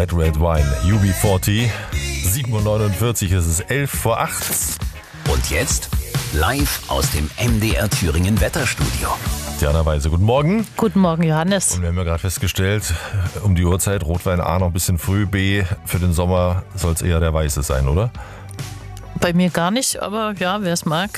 Red Red Wine, UB40. 7.49 Uhr ist es, 7:11 Und jetzt live aus dem MDR Thüringen Wetterstudio. Diana Weise, guten Morgen. Guten Morgen, Johannes. Und wir haben ja gerade festgestellt, um die Uhrzeit Rotwein A noch ein bisschen früh, B für den Sommer soll es eher der Weiße sein, oder? Bei mir gar nicht, aber ja, wer es mag,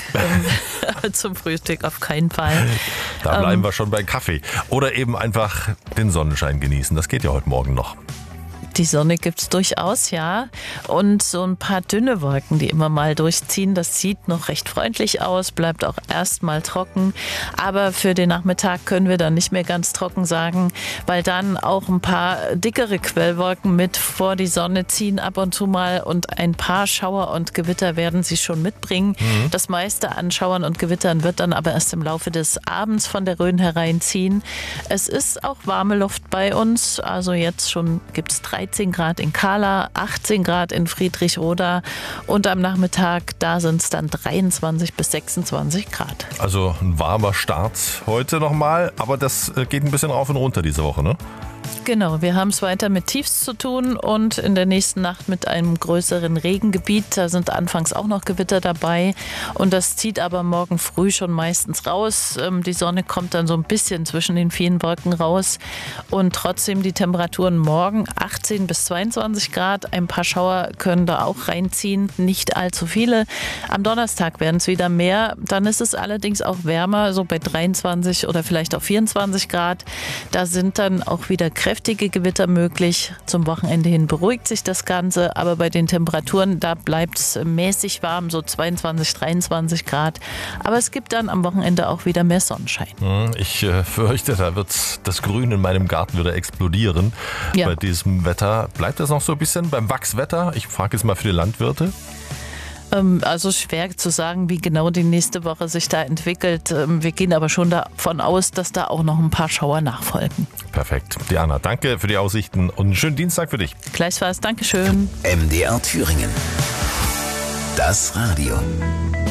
zum Frühstück auf keinen Fall. Da bleiben wir schon bei Kaffee. Oder eben einfach den Sonnenschein genießen. Das geht ja heute Morgen noch. Die Sonne gibt's durchaus, ja. Und so ein paar dünne Wolken, die immer mal durchziehen, das sieht noch recht freundlich aus, bleibt auch erstmal trocken. Aber für den Nachmittag können wir dann nicht mehr ganz trocken sagen, weil dann auch ein paar dickere Quellwolken mit vor die Sonne ziehen ab und zu mal und ein paar Schauer und Gewitter werden sie schon mitbringen. Das meiste an Schauern und Gewittern wird dann aber erst im Laufe des Abends von der Rhön hereinziehen. Es ist auch warme Luft bei uns, also jetzt schon gibt's 13 Grad in Kahla, 18 Grad in Friedrichroda und am Nachmittag, da sind es dann 23 bis 26 Grad. Also ein warmer Start heute nochmal, aber das geht ein bisschen rauf und runter diese Woche, ne? Genau, wir haben es weiter mit Tiefs zu tun und in der nächsten Nacht mit einem größeren Regengebiet. Da sind anfangs auch noch Gewitter dabei und das zieht aber morgen früh schon meistens raus. Die Sonne kommt dann so ein bisschen zwischen den vielen Wolken raus und trotzdem die Temperaturen morgen 18 bis 22 Grad. Ein paar Schauer können da auch reinziehen, nicht allzu viele. Am Donnerstag werden es wieder mehr. Dann ist es allerdings auch wärmer, so bei 23 oder vielleicht auch 24 Grad. Da sind dann auch wieder kräftige Gewitter möglich. Zum Wochenende hin beruhigt sich das Ganze, aber bei den Temperaturen, da bleibt es mäßig warm, so 22, 23 Grad. Aber es gibt dann am Wochenende auch wieder mehr Sonnenschein. Ich fürchte, da wird das Grün in meinem Garten wieder explodieren. Ja. Bei diesem Wetter. Bleibt das noch so ein bisschen beim Wachswetter? Ich frage jetzt mal für die Landwirte. Also schwer zu sagen, wie genau die nächste Woche sich da entwickelt. Wir gehen aber schon davon aus, dass da auch noch ein paar Schauer nachfolgen. Perfekt. Diana, danke für die Aussichten und einen schönen Dienstag für dich. Gleichfalls, Dankeschön. MDR Thüringen. Das Radio.